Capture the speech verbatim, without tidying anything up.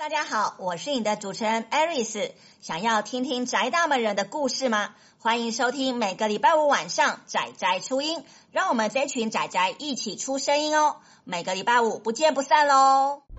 大家好，我是你的主持人 Aris。想要听听宅大们人的故事吗？欢迎收听每个礼拜五晚上宅宅出音，让我们这群宅宅一起出声音哦。每个礼拜五不见不散咯。